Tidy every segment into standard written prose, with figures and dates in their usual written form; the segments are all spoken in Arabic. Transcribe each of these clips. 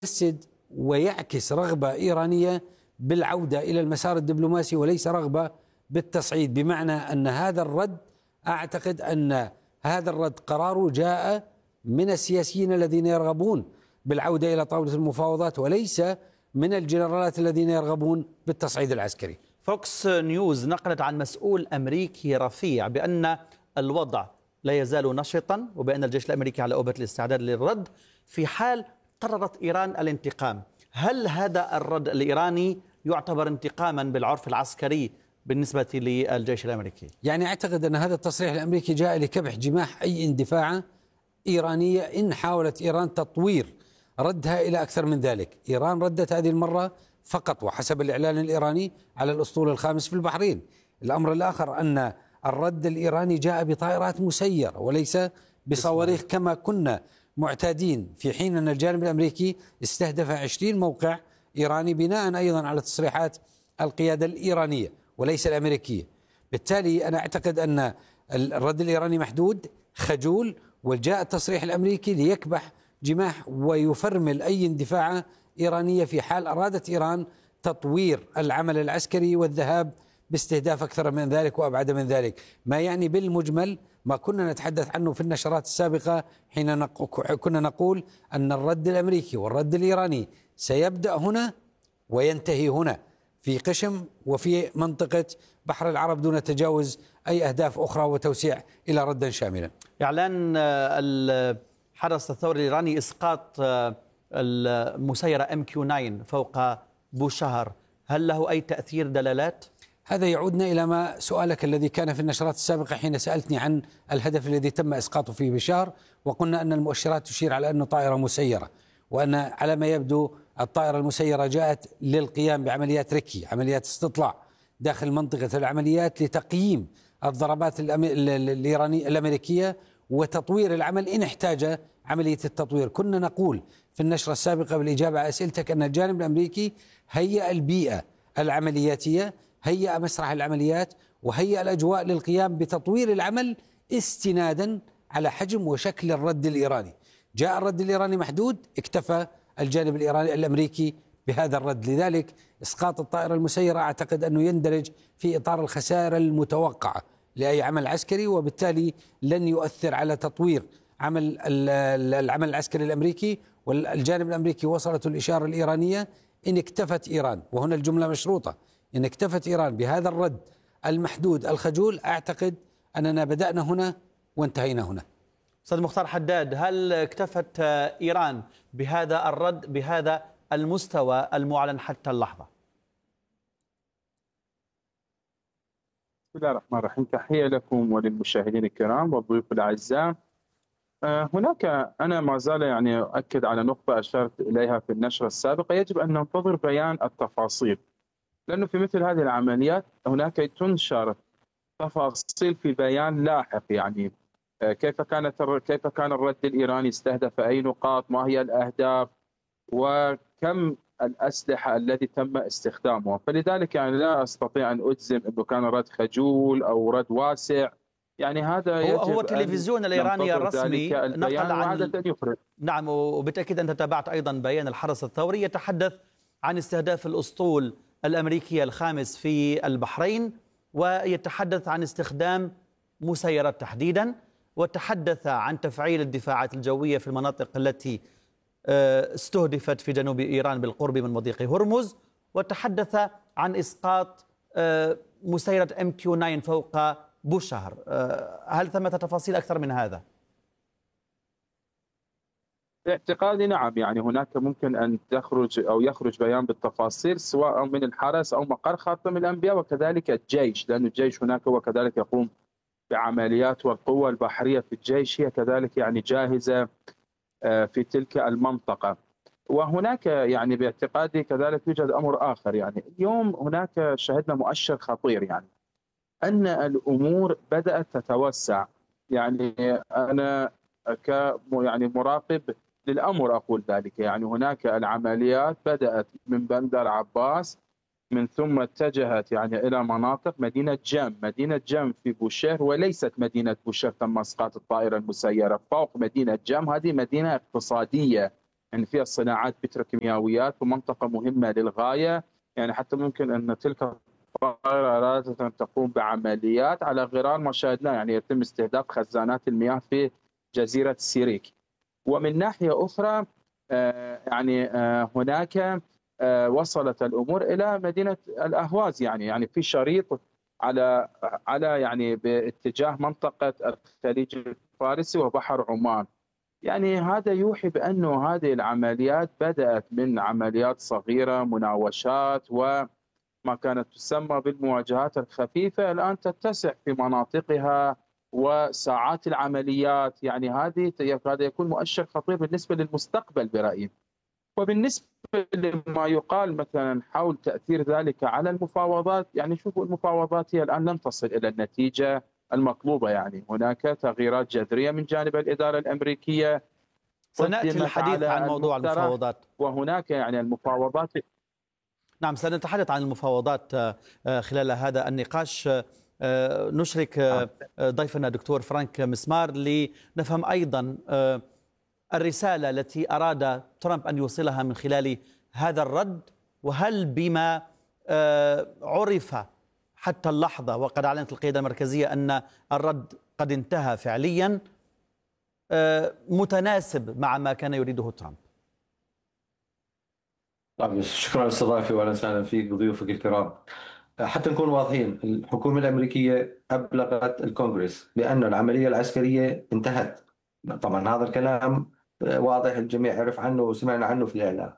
يجسد ويعكس رغبة إيرانية بالعودة إلى المسار الدبلوماسي وليس رغبة بالتصعيد، بمعنى أن هذا الرد أعتقد أن هذا الرد قراره جاء من السياسيين الذين يرغبون بالعودة إلى طاولة المفاوضات وليس من الجنرالات الذين يرغبون بالتصعيد العسكري. فوكس نيوز نقلت عن مسؤول أمريكي رفيع بأن الوضع لا يزال نشطا وبأن الجيش الأمريكي على أوبة الاستعداد للرد في حال قررت إيران الانتقام. هل هذا الرد الإيراني يعتبر انتقاما بالعرف العسكري بالنسبة للجيش الأمريكي؟ يعني أعتقد أن هذا التصريح الأمريكي جاء لكبح جماح أي اندفاع إيرانية إن حاولت إيران تطوير ردها إلى أكثر من ذلك. إيران ردت هذه المرة فقط وحسب الإعلان الإيراني على الأسطول الخامس في البحرين. الأمر الآخر أن الرد الإيراني جاء بطائرات مسيرة وليس بصواريخ كما كنا معتادين، في حين أن الجانب الأمريكي استهدف 20 موقع إيراني بناء أيضا على تصريحات القيادة الإيرانية وليس الأمريكية. بالتالي أنا أعتقد أن الرد الإيراني محدود خجول، وجاء التصريح الأمريكي ليكبح جماح ويفرمل أي اندفاع إيرانية في حال أرادت إيران تطوير العمل العسكري والذهاب باستهداف أكثر من ذلك وأبعد من ذلك، ما يعني بالمجمل ما كنا نتحدث عنه في النشرات السابقة حين كنا نقول أن الرد الأمريكي والرد الإيراني سيبدأ هنا وينتهي هنا في قشم وفي منطقة بحر العرب دون تجاوز أي أهداف أخرى وتوسيع إلى رد شاملا. إعلان الحرس الثوري الإيراني إسقاط المسيرة MQ-9 فوق بوشهر، هل له أي تأثير دلالات؟ هذا يعودنا إلى ما سؤالك الذي كان في النشرات السابقة حين سألتني عن الهدف الذي تم إسقاطه في بشار، وقلنا أن المؤشرات تشير على أنه طائرة مسيرة، وأن على ما يبدو الطائرة المسيرة جاءت للقيام بعمليات ركي، عمليات استطلاع داخل منطقة العمليات لتقييم الضربات الأمريكية وتطوير العمل إن احتاج عملية التطوير. كنا نقول في النشرة السابقة بالإجابة على أسئلتك أن الجانب الأمريكي هيأ البيئة العملياتية، هيأ مسرح العمليات، وهيأ الأجواء للقيام بتطوير العمل استنادا على حجم وشكل الرد الإيراني. جاء الرد الإيراني محدود، اكتفى الجانب الأمريكي بهذا الرد، لذلك إسقاط الطائرة المسيرة أعتقد أنه يندرج في إطار الخسائر المتوقعة لأي عمل عسكري، وبالتالي لن يؤثر على تطوير العمل العسكري الأمريكي. والجانب الأمريكي وصلت الإشارة الإيرانية إن اكتفت إيران، وهنا الجملة مشروطة، إن اكتفت إيران بهذا الرد المحدود الخجول، أعتقد أننا بدأنا هنا وانتهينا هنا. أستاذ مختار حداد، هل اكتفت إيران بهذا الرد بهذا المستوى المعلن حتى اللحظة؟ بسم الله الرحمن الرحيم، تحية لكم وللمشاهدين الكرام والضيوف الأعزاء. هناك أنا ما زال يعني أؤكد على نقطة أشرت إليها في النشرة السابقة، يجب أن ننتظر بيان التفاصيل، لأنه في مثل هذه العمليات هناك تنشر تفاصيل في بيان لاحق، يعني كيف كان الرد الإيراني، استهدف أي نقاط، ما هي الأهداف، وكم الأسلحة التي تم استخدامها. فلذلك يعني لا أستطيع أن أجزم أنه كان رد خجول أو رد واسع، يعني هذا هو التلفزيون الإيراني الرسمي نقل عن نعم، وبالتأكيد أنت تابعت أيضا بيان الحرس الثوري يتحدث عن استهداف الأسطول الأمريكي الخامس في البحرين، ويتحدث عن استخدام مسيرات تحديدا، وتحدث عن تفعيل الدفاعات الجوية في المناطق التي استهدفت في جنوب إيران بالقرب من مضيق هرمز، وتحدث عن إسقاط مسيرة MQ-9 فوق بوشهر. هل ثمة تفاصيل أكثر من هذا؟ باعتقادي نعم، يعني هناك ممكن أن يخرج بيان بالتفاصيل سواء من الحرس أو مقر خاتم الأنبياء وكذلك الجيش، لأن الجيش هناك هو كذلك يقوم بعمليات، والقوة البحرية في الجيش هي كذلك يعني جاهزة في تلك المنطقة. وهناك يعني باعتقادي كذلك يوجد أمر آخر، يعني اليوم هناك شهدنا مؤشر خطير، يعني أن الأمور بدأت تتوسع. يعني أنا يعني مراقب للأمر أقول ذلك، يعني هناك العمليات بدأت من بندر عباس، من ثم اتجهت يعني إلى مناطق مدينة جم في بوشهر، وليست مدينة بوشهر تم إسقاط الطائرة المسيرة فوق مدينة جم، هذه مدينة اقتصادية يعني فيها صناعات بتروكيماويات ومنطقة مهمة للغاية. يعني حتى ممكن أن تلك الطائرة أرادت أن تقوم بعمليات على غرار ما شاهدناه، يعني يتم استهداف خزانات المياه في جزيرة سيريك. ومن ناحية أخرى يعني هناك وصلت الأمور إلى مدينة الأهواز، يعني في شريط على يعني باتجاه منطقة الخليج الفارسي وبحر عمان. يعني هذا يوحي بأن هذه العمليات بدأت من عمليات صغيرة، مناوشات وما كانت تسمى بالمواجهات الخفيفة، الآن تتسع في مناطقها وساعات العمليات. يعني هذا يكون مؤشر خطير بالنسبة للمستقبل برأيي. وبالنسبة لما يقال مثلا حول تأثير ذلك على المفاوضات، يعني شوفوا المفاوضات هي الآن لم تصل إلى النتيجة المطلوبة. يعني هناك تغييرات جذرية من جانب الإدارة الأمريكية. سنأتي الحديث عن موضوع المفاوضات، وهناك يعني المفاوضات. نعم، سنتحدث عن المفاوضات خلال هذا النقاش. نشرك ضيفنا دكتور فرانك مسمار لنفهم أيضا الرسالة التي أراد ترامب أن يوصلها من خلال هذا الرد، وهل بما عرف حتى اللحظة وقد أعلنت القيادة المركزية أن الرد قد انتهى فعليا متناسب مع ما كان يريده ترامب؟ طيب، شكرا لاستضافتي واهلا وسهلا فيك وضيوفك الكرام. حتى نكون واضحين، الحكومة الأمريكية أبلغت الكونغرس بأن العملية العسكرية انتهت. طبعا هذا الكلام واضح، الجميع عرف عنه وسمعنا عنه في الإعلام.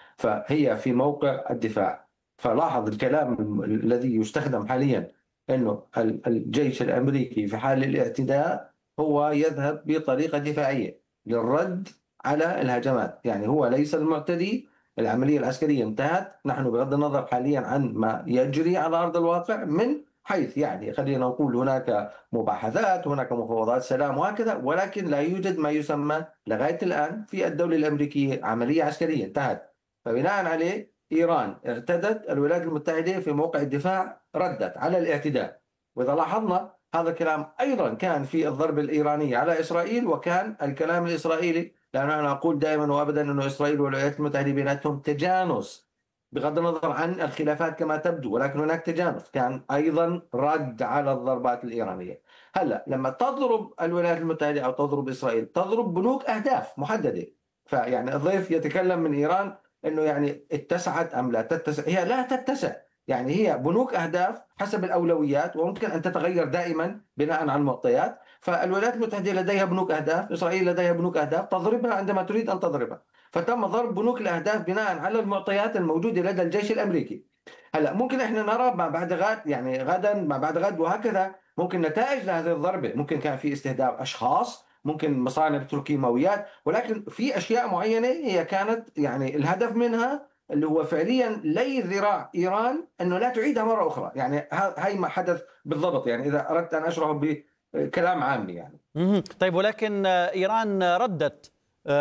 فهي في موقع الدفاع. فلاحظ الكلام الذي يستخدم حاليا أنه الجيش الأمريكي في حال الاعتداء هو يذهب بطريقة دفاعية للرد على الهجمات. يعني هو ليس المعتدي، العملية العسكرية انتهت. نحن بغض النظر حاليا عن ما يجري على أرض الواقع، من حيث يعني خلينا نقول هناك مباحثات، هناك مفاوضات سلام وهكذا، ولكن لا يوجد ما يسمى لغاية الآن في الدولة الأمريكية عملية عسكرية انتهت. فبناء عليه إيران ارتدت، الولايات المتحدة في موقع الدفاع ردت على الاعتداء. وإذا لاحظنا هذا الكلام أيضا كان في الضربة الإيرانية على إسرائيل، وكان الكلام الإسرائيلي، لأن أنا أقول دائما وأبدا أن إسرائيل والولايات المتحدة بيناتهم تجانس بغض النظر عن الخلافات كما تبدو، ولكن هناك تجانس، كان أيضا رد على الضربات الإيرانية. هلأ لما تضرب الولايات المتحدة أو تضرب إسرائيل، تضرب بنوك أهداف محددة. فيعني الضيف يتكلم من إيران أنه يعني اتسعت أم لا تتسع، هي لا تتسع. يعني هي بنوك أهداف حسب الأولويات، وممكن أن تتغير دائما بناء على المعطيات. فالولايات المتحدة لديها بنوك أهداف، إسرائيل لديها بنوك أهداف تضربها عندما تريد أن تضربها. فتم ضرب بنوك الأهداف بناء على المعطيات الموجودة لدى الجيش الأمريكي. هلا ممكن احنا نرى ما بعد غد، يعني غدا ما بعد غد وهكذا، ممكن نتائج لهذه الضربة. ممكن كان في استهداف أشخاص، ممكن مصانع بتروكيماويات، ولكن في أشياء معينة هي كانت يعني الهدف منها اللي هو فعليا لي ذراع إيران أنه لا تعيدها مرة أخرى. يعني هاي ما حدث بالضبط، يعني إذا أردت أن أشرحه بكلام عامي يعني. طيب، ولكن إيران ردت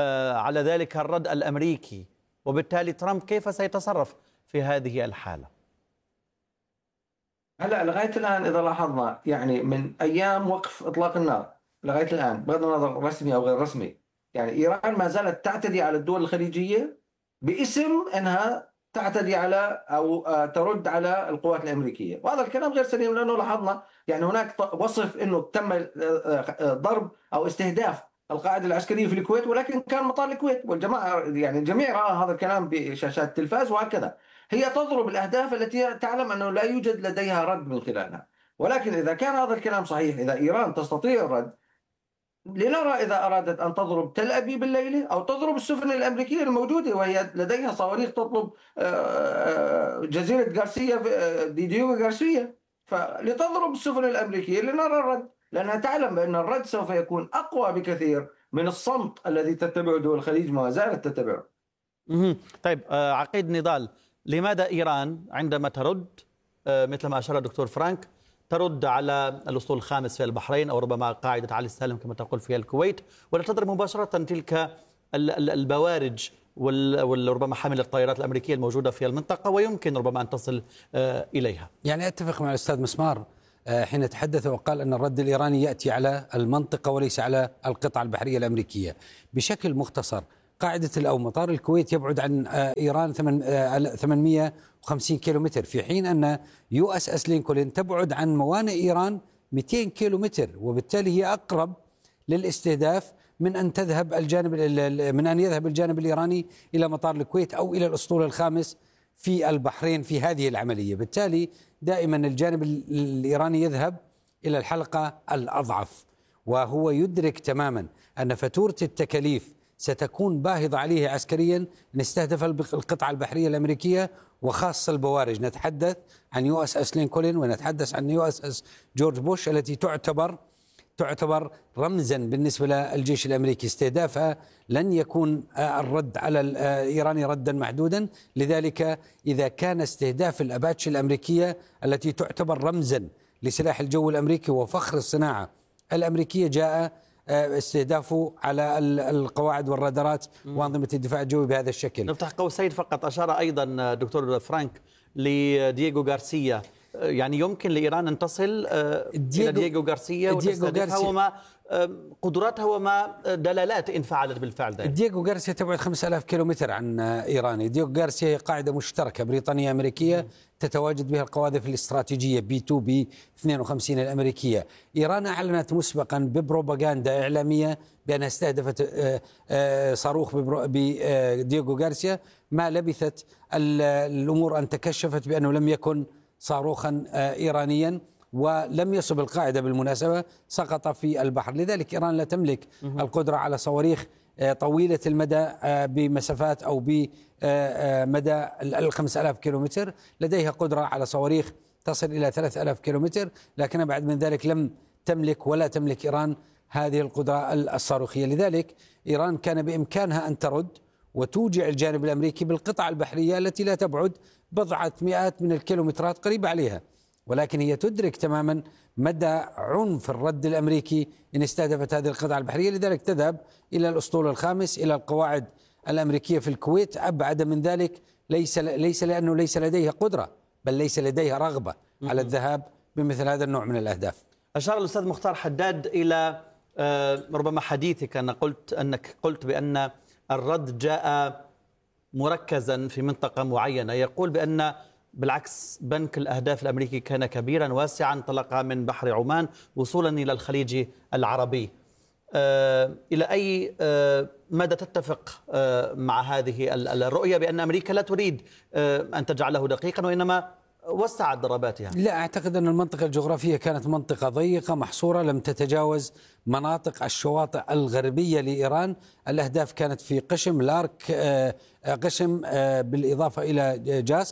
على ذلك الرد الأمريكي، وبالتالي ترامب كيف سيتصرف في هذه الحالة؟ هلا لغاية الآن إذا لاحظنا، يعني من أيام وقف إطلاق النار لغاية الآن بغض النظر رسمي أو غير رسمي، يعني إيران ما زالت تعتدي على الدول الخليجية باسم أنها تعتدي على أو ترد على القوات الأمريكية. وهذا الكلام غير سليم، لأنه لاحظنا يعني هناك وصف أنه تم ضرب أو استهداف القاعدة العسكرية في الكويت، ولكن كان مطار الكويت، والجماعة يعني الجميع رأى هذا الكلام بشاشات التلفاز وهكذا. هي تضرب الأهداف التي تعلم أنه لا يوجد لديها رد من خلالها. ولكن إذا كان هذا الكلام صحيح، إذا إيران تستطيع الرد، لنرى إذا أرادت أن تضرب تل أبيب الليلة أو تضرب السفن الأمريكية الموجودة، وهي لديها صواريخ تطلب جزيرة غارسيا، ديوغو غارسيا، فلتضرب السفن الأمريكية لنرى الرد، لأنها تعلم بأن الرد سوف يكون أقوى بكثير من الصمت الذي تتبعه دول الخليج ما زالت تتبعه. طيب عقيد نضال، لماذا إيران عندما ترد مثل ما أشار الدكتور فرانك ترد على الأسطول الخامس في البحرين، أو ربما قاعدة علي السالم كما تقول في الكويت، ولا تضرب مباشرة تلك البوارج وربما حامل الطائرات الأمريكية الموجودة في المنطقة ويمكن ربما أن تصل إليها؟ يعني أتفق مع الأستاذ مسمار حين تحدث وقال أن الرد الإيراني يأتي على المنطقة وليس على القطعة البحرية الأمريكية. بشكل مختصر، قاعدة أو مطار الكويت يبعد عن إيران 850 كيلومتر، في حين أن USS لينكولن تبعد عن موانئ إيران 200 كيلومتر، وبالتالي هي أقرب للاستهداف من أن يذهب الجانب الإيراني إلى مطار الكويت أو إلى الأسطول الخامس في البحرين في هذه العملية. بالتالي دائما الجانب الإيراني يذهب إلى الحلقة الأضعف، وهو يدرك تماما أن فاتورة التكاليف ستكون باهظة عليه عسكريا إن استهدف القطعة البحرية الأمريكية وخاصة البوارج. نتحدث عن USS لينكولن ونتحدث عن USS جورج بوش التي تعتبر رمزا بالنسبة للجيش الأمريكي. استهدافها لن يكون الرد على الإيراني ردا محدودا، لذلك إذا كان استهداف الأباتشي الأمريكية التي تعتبر رمزا لسلاح الجو الأمريكي وفخر الصناعة الأمريكية، جاء استهدافه على القواعد والرادارات وأنظمة الدفاع الجوي بهذا الشكل. نفتح قوسين فقط، أشار أيضا دكتور فرانك لدييغو غارسيا، يعني يمكن لإيران أن تصل إلى دييغو غارسيا وتستهدفها، وما قدراتها وما دلالات إن فعلت بالفعل ذلك. دييغو غارسيا تبعد 5000 كيلومتر عن إيران. دييغو غارسيا هي قاعدة مشتركة بريطانية أمريكية تتواجد بها القواذف الاستراتيجية B2 B52 الأمريكية. إيران أعلنت مسبقا ببروباغندا إعلامية بأنها استهدفت صاروخ بدييغو غارسيا، ما لبثت الأمور أن تكشفت بأنه لم يكن صاروخا إيرانيا، ولم يصب القاعدة بالمناسبة، سقط في البحر. لذلك إيران لا تملك القدرة على صواريخ طويلة المدى بمسافات أو بمدى 5000 كيلومتر. لديها قدرة على صواريخ تصل إلى 3000 كيلومتر، لكن بعد من ذلك لم تملك ولا تملك إيران هذه القدرة الصاروخية. لذلك إيران كان بإمكانها أن ترد وتوجع الجانب الأمريكي بالقطع البحرية التي لا تبعد بضعة مئات من الكيلومترات قريبة عليها، ولكن هي تدرك تماما مدى عنف الرد الأمريكي إن استهدفت هذه القطع البحرية. لذلك تذهب إلى الأسطول الخامس، إلى القواعد الأمريكية في الكويت. أبعد من ذلك ليس لأنه ليس لديها قدرة، بل ليس لديها رغبة على الذهاب بمثل هذا النوع من الأهداف. أشار الأستاذ مختار حداد إلى ربما حديثك أنك قلت بأن الرد جاء مركزا في منطقة معينة، يقول بأن بالعكس بنك الأهداف الأمريكي كان كبيرا واسعا، انطلق من بحر عمان وصولا إلى الخليج العربي. إلى أي مدى تتفق مع هذه الرؤية بأن أمريكا لا تريد أن تجعله دقيقا وإنما وسعت ضرباتها؟ لا أعتقد أن المنطقة الجغرافية كانت منطقة ضيقة محصورة، لم تتجاوز مناطق الشواطئ الغربية لإيران. الأهداف كانت في قشم لارك، قشم بالإضافة إلى جاسك،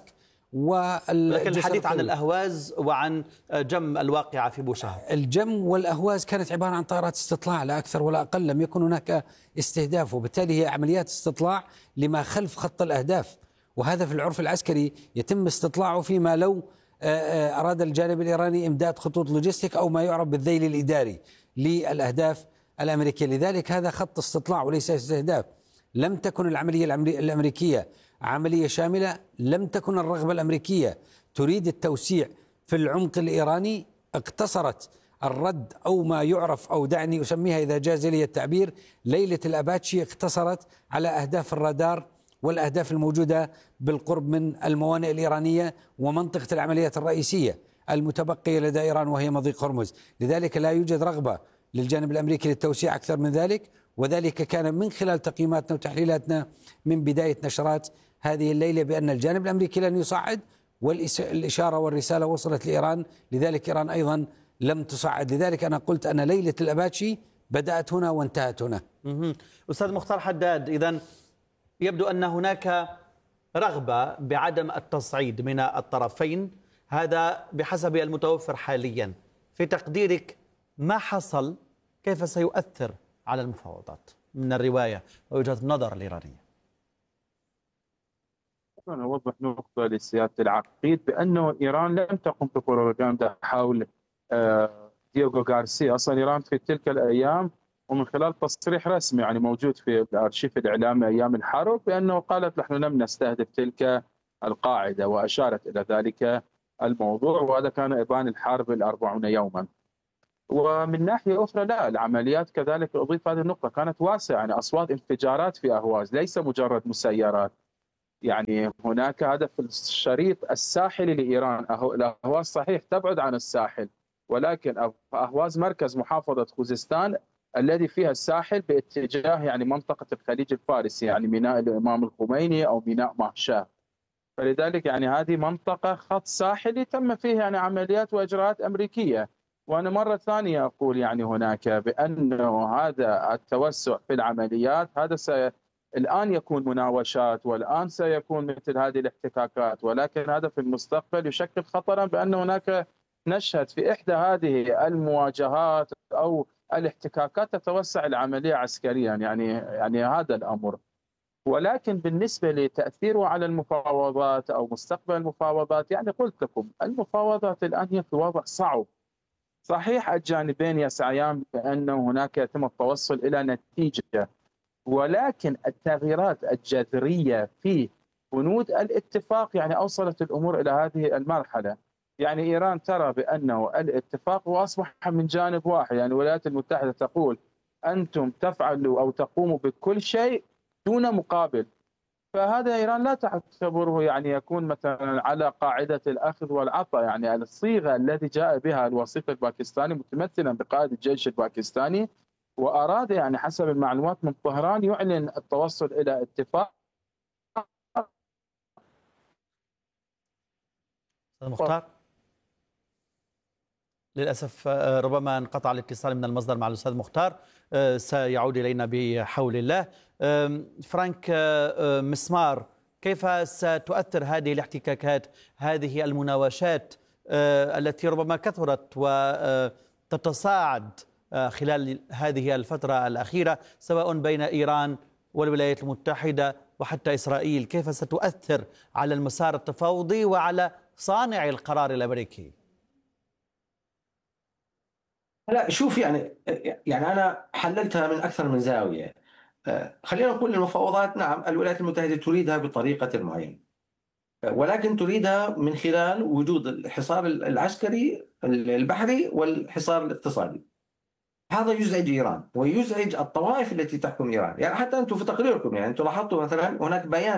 لكن الحديث عن الأهواز وعن جم الواقعة في بوشهر. الجم والأهواز كانت عبارة عن طائرات استطلاع لا أكثر ولا أقل، لم يكن هناك استهداف، وبالتالي هي عمليات استطلاع لما خلف خط الأهداف، وهذا في العرف العسكري يتم استطلاعه فيما لو أراد الجانب الإيراني إمداد خطوط لوجستيك أو ما يعرف بالذيل الإداري للأهداف الأمريكية. لذلك هذا خط استطلاع وليس استهداف. لم تكن العملية الأمريكية عملية شاملة، لم تكن الرغبة الأمريكية تريد التوسيع في العمق الإيراني، اقتصرت الرد أو ما يعرف أو دعني أسميها إذا جاز لي التعبير ليلة الأباتشي، اقتصرت على أهداف الرادار والأهداف الموجودة بالقرب من الموانئ الإيرانية ومنطقة العمليات الرئيسية المتبقية لدى إيران وهي مضيق هرمز. لذلك لا يوجد رغبة للجانب الأمريكي للتوسيع أكثر من ذلك، وذلك كان من خلال تقييماتنا وتحليلاتنا من بداية نشرات هذه الليلة بأن الجانب الأمريكي لن يصعد، والإشارة والرسالة وصلت لإيران، لذلك إيران أيضا لم تصعد. لذلك أنا قلت أن ليلة الأباتشي بدأت هنا وانتهت هنا. أستاذ مختار حداد، إذن يبدو أن هناك رغبة بعدم التصعيد من الطرفين، هذا بحسب المتوفر حاليا. في تقديرك ما حصل كيف سيؤثر على المفاوضات من الرواية ووجهة النظر الإيرانية؟ أنا أوضح نقطة لسيادة العقيد بأنه إيران لم تقم ببروباغندا حول دييغو غارسيا. أصلا إيران في تلك الأيام ومن خلال تصريح رسمي يعني موجود في الأرشيف الإعلامي أيام الحرب بأنه قالت نحن لم نستهدف تلك القاعدة، وأشارت إلى ذلك الموضوع، وهذا كان إبان الحرب 40 يوما. ومن ناحية أخرى لا، العمليات كذلك أضيف هذه النقطة كانت واسعة، يعني أصوات انفجارات في أهواز ليس مجرد مسيرات. يعني هناك هدف الشريط الساحلي لإيران، الأهواز صحيح تبعد عن الساحل، ولكن أهواز مركز محافظة خوزستان الذي فيها الساحل باتجاه يعني منطقة الخليج الفارسي، يعني ميناء الإمام الخميني أو ميناء ماهشاه. فلذلك يعني هذه منطقة خط ساحلي تم فيه يعني عمليات وإجراءات أمريكية. وأنا مرة ثانية أقول يعني هناك بأنه هذا التوسع في العمليات هذا الآن يكون مناوشات، والآن سيكون مثل هذه الاحتكاكات، ولكن هذا في المستقبل يشكل خطرا بأن هناك نشهد في إحدى هذه المواجهات أو الاحتكاكات تتوسع العملية عسكريا، يعني هذا الأمر. ولكن بالنسبة لتأثيره على المفاوضات أو مستقبل المفاوضات، يعني قلت لكم المفاوضات الآن هي في وضع صعب. صحيح الجانبين يسعيان بأن هناك يتم التوصل إلى نتيجة، ولكن التغييرات الجذرية في بنود الاتفاق يعني أوصلت الأمور إلى هذه المرحلة. يعني إيران ترى بأنه الاتفاق وأصبح من جانب واحد، يعني الولايات المتحدة تقول أنتم تفعلوا أو تقوموا بكل شيء دون مقابل، فهذا إيران لا تعتبره يعني يكون مثلا على قاعدة الأخذ والعطاء. يعني الصيغة التي جاء بها الوسيط الباكستاني متمثلا بقائد الجيش الباكستاني، وأراد يعني حسب المعلومات من طهران يعلن التوصل إلى اتفاق. مختار، للأسف ربما انقطع الاتصال من المصدر مع الأستاذ مختار، سيعود إلينا بحول الله. فرانك مسمار، كيف ستؤثر هذه الاحتكاكات، هذه المناوشات التي ربما كثرت وتتصاعد خلال هذه الفترة الأخيرة سواء بين إيران والولايات المتحدة وحتى إسرائيل، كيف ستؤثر على المسار التفاوضي وعلى صانع القرار الأمريكي؟ لا شوف، يعني أنا حللتها من أكثر من زاوية. خلينا نقول المفاوضات، نعم الولايات المتحدة تريدها بطريقة معينة، ولكن تريدها من خلال وجود الحصار العسكري البحري والحصار الاقتصادي. هذا يزعج إيران ويزعج الطوائف التي تحكم إيران. يعني حتى أنتم في تقريركم يعني أنتم لاحظتوا مثلا هناك بيان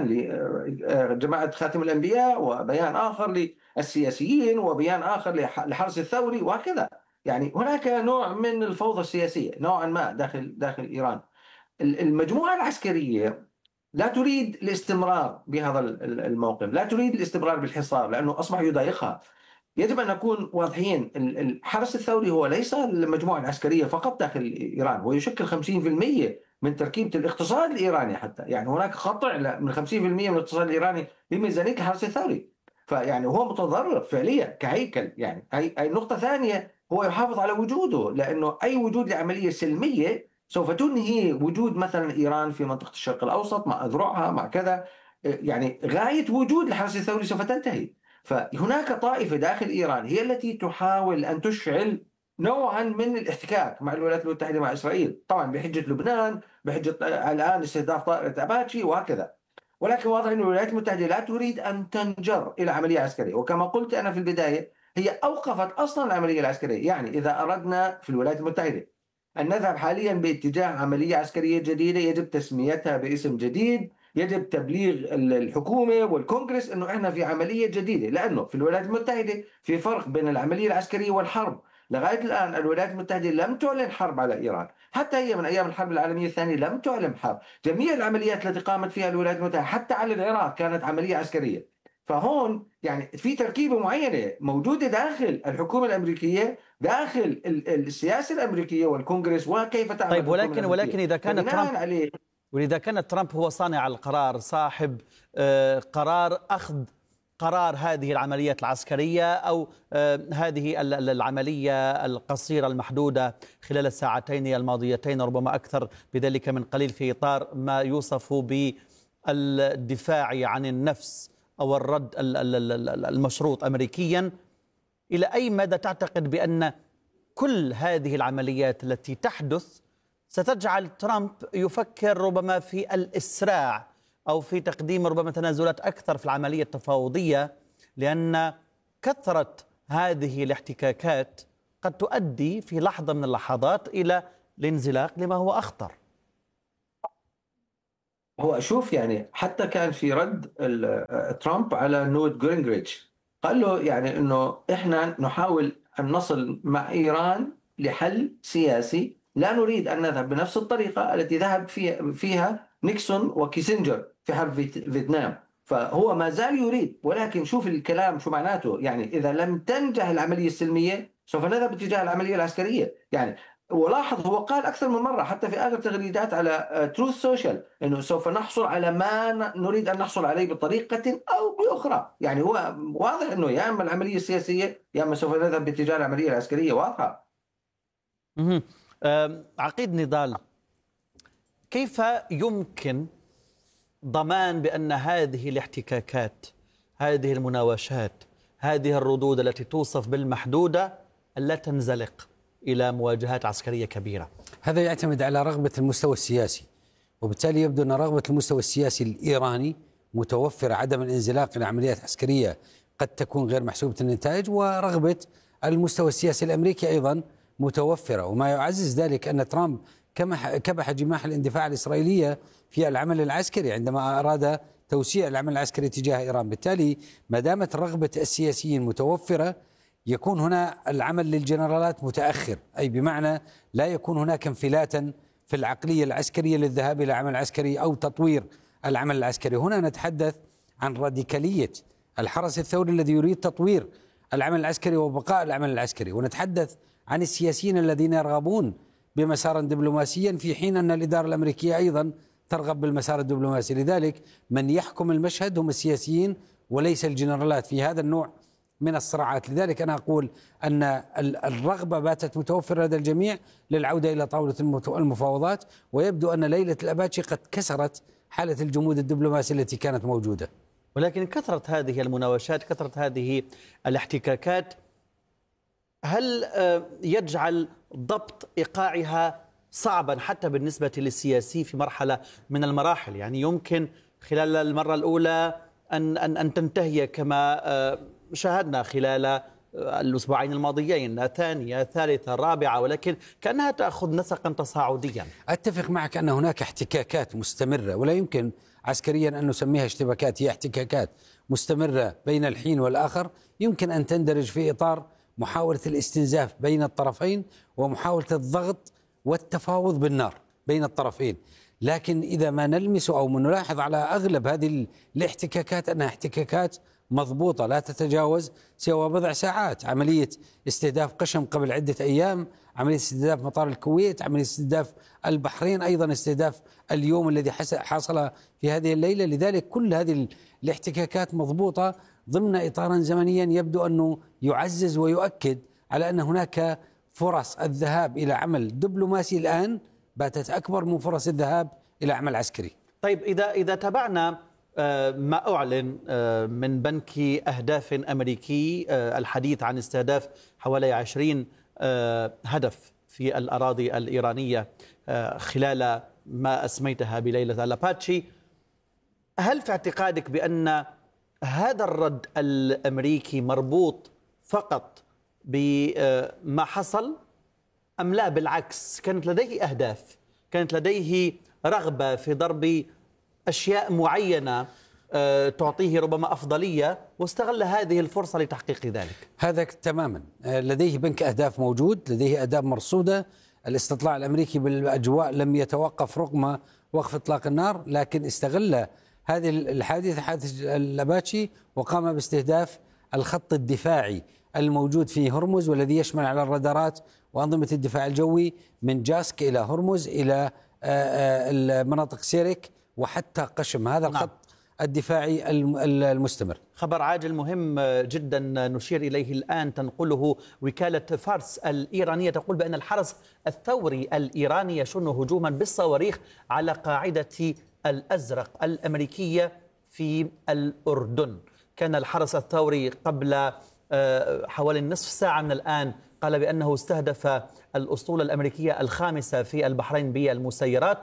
لجماعة خاتم الأنبياء، وبيان آخر للسياسيين، وبيان آخر لحرس الثوري، وهكذا. يعني هناك نوع من الفوضى السياسية نوعا ما داخل إيران. المجموعة العسكرية لا تريد الاستمرار بهذا الموقف، لا تريد الاستمرار بالحصار لأنه أصبح يضايقها. يجب أن نكون واضحين، الحرس الثوري هو ليس المجموعة العسكرية فقط داخل إيران، هو يشكل 50% من تركيبة الاقتصاد الإيراني حتى. يعني هناك قطع من 50% من الاقتصاد الإيراني بميزانية الحرس الثوري، فيعني هو متضرر فعليا كهيكل. يعني أي نقطة ثانية، هو يحافظ على وجوده، لأنه أي وجود لعملية سلمية سوف تنهي وجود مثلا إيران في منطقة الشرق الأوسط مع أذرعها مع كذا. يعني غاية وجود الحرس الثوري سوف تنتهي. فهناك طائفة داخل إيران هي التي تحاول أن تشعل نوعا من الاحتكاك مع الولايات المتحدة مع إسرائيل، طبعا بحجة لبنان، بحجة الآن استهداف طائرة أباتشي وهكذا. ولكن واضح أن الولايات المتحدة لا تريد أن تنجر إلى عملية عسكرية، وكما قلت أنا في البداية هي أوقفت أصلا العملية العسكرية. يعني إذا أردنا في الولايات المتحدة أن نذهب حاليا باتجاه عملية عسكرية جديدة يجب تسميتها باسم جديد، يجب تبليغ الحكومة والكونغرس أنه إحنا في عملية جديدة، لأنه في الولايات المتحدة في فرق بين العملية العسكرية والحرب. لغاية الآن الولايات المتحدة لم تعلن حرب على إيران، حتى هي من أيام الحرب العالمية الثانية لم تعلن حرب. جميع العمليات التي قامت فيها الولايات المتحدة حتى على العراق كانت عملية عسكرية. فهون يعني في تركيبة معينة موجودة داخل الحكومة الأمريكية، داخل السياسة الأمريكية والكونغرس وكيف تعمل. طيب ولكن إذا كان ترامب هو صانع القرار، صاحب قرار أخذ قرار هذه العمليات العسكرية أو هذه العملية القصيرة المحدودة خلال الساعتين الماضيتين ربما أكثر بذلك من قليل في إطار ما يوصف بالدفاع عن النفس أو الرد المشروط أمريكيا، إلى أي مدى تعتقد بأن كل هذه العمليات التي تحدث ستجعل ترامب يفكر ربما في الإسراع أو في تقديم ربما تنازلات أكثر في العملية التفاوضية، لأن كثرة هذه الاحتكاكات قد تؤدي في لحظة من اللحظات إلى الانزلاق لما هو أخطر. هو شوف يعني حتى كان في رد ترامب على نوت جينغريتش، قال له يعني انه احنا نحاول ان نصل مع ايران لحل سياسي، لا نريد ان نذهب بنفس الطريقه التي ذهب فيها نيكسون وكيسنجر في حرب فيتنام. فهو ما زال يريد، ولكن شوف الكلام شو معناته، يعني اذا لم تنجح العمليه السلميه سوف نذهب اتجاه العمليه العسكريه. يعني ولاحظ هو قال أكثر من مرة حتى في آخر تغريدات على تروث سوشيال أنه سوف نحصل على ما نريد أن نحصل عليه بطريقة أو بأخرى. يعني هو واضح أنه يا إما العملية السياسية يا إما سوف نذهب باتجاه العملية العسكرية، واضحة. عقيد نضال، كيف يمكن ضمان بأن هذه الاحتكاكات، هذه المناوشات، هذه الردود التي توصف بالمحدودة لا تنزلق إلى مواجهات عسكرية كبيرة؟ هذا يعتمد على رغبة المستوى السياسي، وبالتالي يبدو أن رغبة المستوى السياسي الإيراني متوفرة، عدم الانزلاق إلى عمليات عسكرية قد تكون غير محسوبة النتائج، ورغبة المستوى السياسي الأمريكي أيضا متوفرة. وما يعزز ذلك أن ترامب كبح جماح الاندفاع الإسرائيلية في العمل العسكري عندما أراد توسيع العمل العسكري تجاه إيران. بالتالي ما دامت رغبة السياسيين متوفرة يكون هنا العمل للجنرالات متأخر، أي بمعنى لا يكون هناك انفلاتا في العقلية العسكرية للذهاب إلى عمل عسكري أو تطوير العمل العسكري. هنا نتحدث عن راديكالية الحرس الثوري الذي يريد تطوير العمل العسكري وبقاء العمل العسكري، ونتحدث عن السياسيين الذين يرغبون بمسار دبلوماسيا في حين أن الإدارة الأمريكية أيضا ترغب بالمسار الدبلوماسي. لذلك من يحكم المشهد هم السياسيين وليس الجنرالات في هذا النوع من الصراعات. لذلك أنا أقول أن الرغبة باتت متوفرة لدى الجميع للعودة إلى طاولة المفاوضات، ويبدو أن ليلة الأباتشي قد كسرت حالة الجمود الدبلوماسي التي كانت موجودة. ولكن كثرة هذه المناوشات، كثرة هذه الاحتكاكات، هل يجعل ضبط إيقاعها صعبا حتى بالنسبة للسياسي في مرحلة من المراحل؟ يعني يمكن خلال المرة الأولى أن تنتهي كما شاهدنا خلال الأسبوعين الماضيين، الثانية، الثالثة، الرابعة، ولكن كأنها تأخذ نسقا تصاعديا. أتفق معك أن هناك احتكاكات مستمرة، ولا يمكن عسكريا أن نسميها اشتباكات، هي احتكاكات مستمرة بين الحين والآخر، يمكن أن تندرج في إطار محاولة الاستنزاف بين الطرفين ومحاولة الضغط والتفاوض بالنار بين الطرفين. لكن إذا ما نلمس أو نلاحظ على أغلب هذه الاحتكاكات أنها احتكاكات مضبوطة لا تتجاوز سوى بضع ساعات. عملية استهداف قشم قبل عدة أيام، عملية استهداف مطار الكويت، عملية استهداف البحرين، أيضا استهداف اليوم الذي حصل في هذه الليلة. لذلك كل هذه الاحتكاكات مضبوطة ضمن إطار زمنيا يبدو أنه يعزز ويؤكد على أن هناك فرص الذهاب إلى عمل دبلوماسي الآن باتت أكبر من فرص الذهاب إلى عمل عسكري. طيب إذا تابعنا ما أعلن من بنك أهداف أمريكي، الحديث عن استهداف حوالي 20 هدف في الأراضي الإيرانية خلال ما أسميتها بليلة الأباتشي، هل في اعتقادك بأن هذا الرد الأمريكي مربوط فقط بما حصل أم لا بالعكس كانت لديه أهداف، كانت لديه رغبة في ضرب أشياء معينة تعطيه ربما أفضلية واستغل هذه الفرصة لتحقيق ذلك؟ هذا تماما، لديه بنك أهداف موجود، لديه أهداف مرصودة. الاستطلاع الأمريكي بالأجواء لم يتوقف رغم وقف إطلاق النار، لكن استغل هذه الحادثة، حادث الأباتشي، وقام باستهداف الخط الدفاعي الموجود في هرمز والذي يشمل على الرادارات وأنظمة الدفاع الجوي من جاسك إلى هرمز إلى المناطق سيرك وحتى قشم. هذا الخط الدفاعي المستمر. خبر عاجل مهم جدا نشير إليه الآن، تنقله وكالة فارس الإيرانية، تقول بأن الحرس الثوري الإيراني يشن هجوما بالصواريخ على قاعدة الأزرق الأمريكية في الأردن. كان الحرس الثوري قبل حوالي نصف ساعة من الآن قال بأنه استهدف الأسطول الأمريكية الخامسة في البحرين بالمسيرات،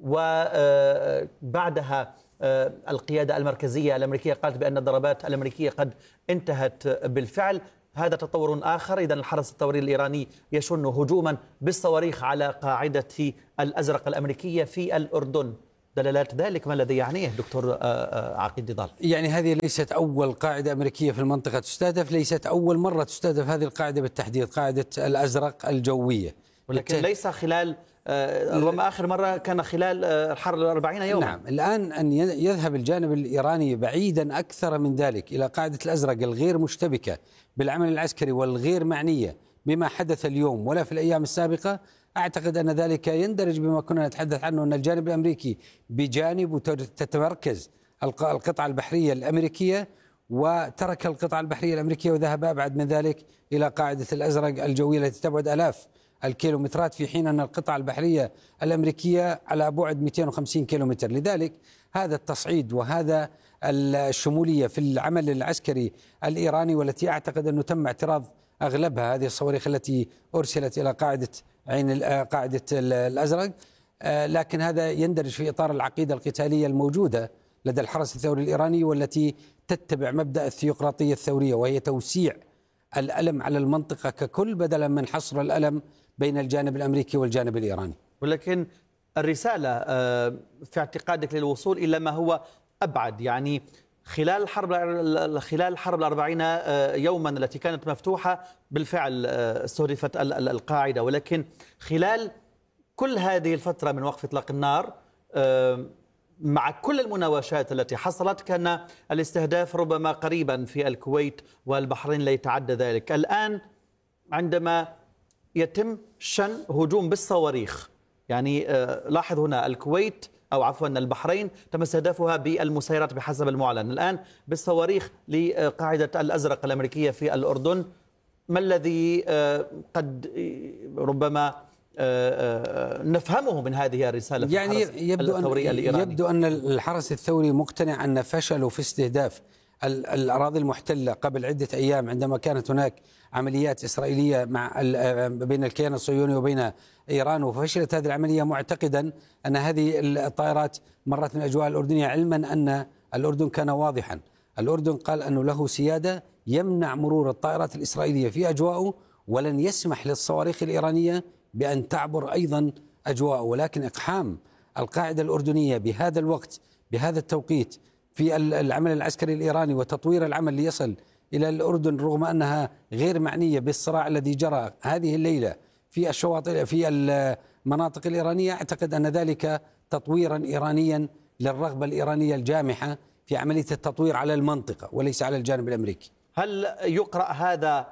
وبعدها القيادة المركزية الأمريكية قالت بأن الضربات الأمريكية قد انتهت بالفعل. هذا تطور آخر. إذن الحرس الثوري الإيراني يشن هجوما بالصواريخ على قاعدة الأزرق الأمريكية في الأردن. دلالات ذلك ما الذي يعنيه دكتور عقيد نضال؟ يعني هذه ليست أول قاعدة أمريكية في المنطقة تستهدف، ليست أول مرة تستهدف هذه القاعدة بالتحديد، قاعدة الأزرق الجوية، ولكن ليس خلال ربما آخر مرة كان خلال الحرب 40 يوما. نعم، الآن أن يذهب الجانب الإيراني بعيدا أكثر من ذلك إلى قاعدة الأزرق الغير مشتبكة بالعمل العسكري والغير معنية بما حدث اليوم ولا في الأيام السابقة، أعتقد أن ذلك يندرج بما كنا نتحدث عنه، أن الجانب الأمريكي بجانب تتمركز القطعة البحرية الأمريكية، وترك القطعة البحرية الأمريكية وذهب أبعد من ذلك إلى قاعدة الأزرق الجوية التي تبعد آلاف الكيلومترات، في حين أن القطعة البحرية الأمريكية على بعد 250 كيلومتر. لذلك هذا التصعيد وهذا الشمولية في العمل العسكري الإيراني، والتي أعتقد أنه تم اعتراض أغلبها هذه الصواريخ التي أرسلت إلى قاعدة الأزرق، لكن هذا يندرج في إطار العقيدة القتالية الموجودة لدى الحرس الثوري الإيراني، والتي تتبع مبدأ الثيوقراطية الثورية، وهي توسيع الألم على المنطقة ككل بدلا من حصر الألم بين الجانب الأمريكي والجانب الإيراني. ولكن الرسالة في اعتقادك للوصول إلى ما هو أبعد، يعني خلال الحرب 40 يوما التي كانت مفتوحة بالفعل استهدفت القاعدة، ولكن خلال كل هذه الفترة من وقف إطلاق النار مع كل المناوشات التي حصلت كان الاستهداف ربما قريبا في الكويت والبحرين لا يتعدى ذلك. الآن عندما يتم شن هجوم بالصواريخ، يعني لاحظ هنا الكويت أو عفوا البحرين تم استهدافها بالمسيرات بحسب المعلن، الآن بالصواريخ لقاعدة الأزرق الأمريكية في الأردن. ما الذي قد ربما نفهمه من هذه الرسالة في يعني يبدو أن الحرس الثوري مقتنع أن فشلوا في استهداف الأراضي المحتلة قبل عدة أيام، عندما كانت هناك عمليات إسرائيلية بين الكيان الصهيوني وبين إيران، وفشلت هذه العملية معتقدا أن هذه الطائرات مرت من الأجواء الأردنية، علما أن الأردن كان واضحا. الأردن قال أنه له سيادة يمنع مرور الطائرات الإسرائيلية في أجواءه، ولن يسمح للصواريخ الإيرانية بأن تعبر أيضا أجواءه. ولكن إقحام القاعدة الأردنية بهذا الوقت بهذا التوقيت في العمل العسكري الإيراني وتطوير العمل ليصل إلى الأردن رغم أنها غير معنية بالصراع الذي جرى هذه الليلة في الشواطئ في المناطق الإيرانية، أعتقد أن ذلك تطويرا إيرانيا للرغبة الإيرانية الجامحة في عملية التطوير على المنطقة وليس على الجانب الأمريكي. هل يقرأ هذا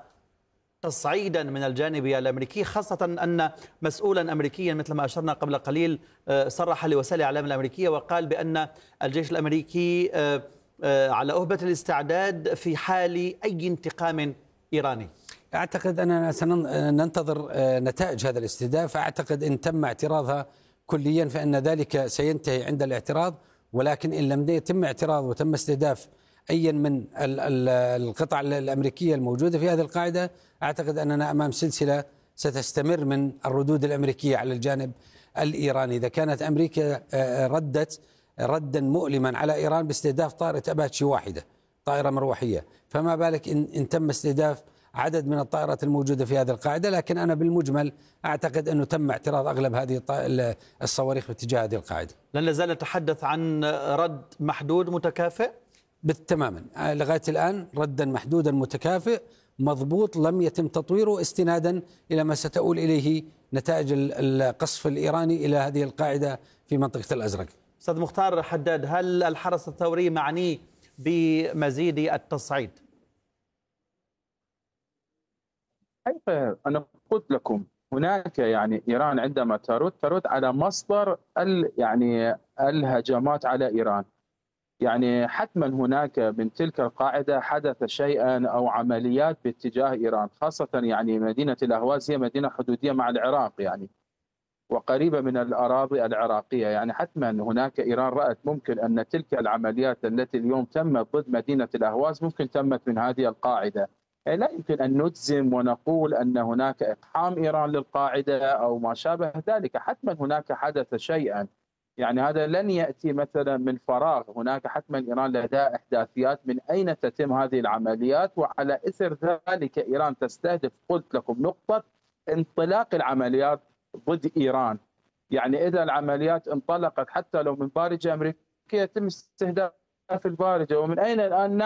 تصعيدا من الجانب الأمريكي، خاصة أن مسؤولا أمريكيا مثل ما أشرنا قبل قليل صرح لوسائل الإعلام الأمريكية وقال بأن الجيش الأمريكي على أهبة الاستعداد في حال أي انتقام إيراني؟ أعتقد أننا سننتظر نتائج هذا الاستهداف. أعتقد إن تم اعتراضها كليا فإن ذلك سينتهي عند الاعتراض، ولكن إن لم يتم اعتراض وتم استهداف أي من القطع الأمريكية الموجودة في هذه القاعدة، أعتقد أننا أمام سلسلة ستستمر من الردود الأمريكية على الجانب الإيراني. إذا كانت أمريكا ردت ردا مؤلما على إيران باستهداف طائرة أباتشي واحدة، طائرة مروحية، فما بالك إن تم استهداف عدد من الطائرات الموجودة في هذه القاعدة. لكن أنا بالمجمل أعتقد أنه تم اعتراض أغلب هذه الصواريخ باتجاه هذه القاعدة. لن نزال نتحدث عن رد محدود متكافئ؟ بالتماما، لغاية الآن ردا محدودا متكافئ مضبوط لم يتم تطويره استنادا إلى ما ستؤول إليه نتائج القصف الإيراني إلى هذه القاعدة في منطقة الأزرق. أستاذ مختار حداد، هل الحرس الثوري معني بمزيد التصعيد؟ أنا قلت لكم هناك يعني إيران عندما ترد على مصدر يعني الهجمات على إيران، يعني حتما هناك من تلك القاعدة حدث شيئا أو عمليات باتجاه إيران، خاصة يعني مدينة الأهواز هي مدينة حدودية مع العراق يعني وقريبة من الأراضي العراقية، يعني حتما هناك إيران رأت ممكن أن تلك العمليات التي اليوم تمت ضد مدينة الأهواز ممكن تمت من هذه القاعدة. يعني لا يمكن أن نجزم ونقول أن هناك إقحام إيران للقاعدة أو ما شابه ذلك، حتما هناك حدث شيئا يعني هذا لن يأتي مثلا من فراغ، هناك حتما إيران لديها إحداثيات من أين تتم هذه العمليات، وعلى إثر ذلك إيران تستهدف، قلت لكم، نقطة انطلاق العمليات ضد إيران. يعني إذا العمليات انطلقت حتى لو من بارجة أمريكية يتم استهداف البارجة. ومن أين الآن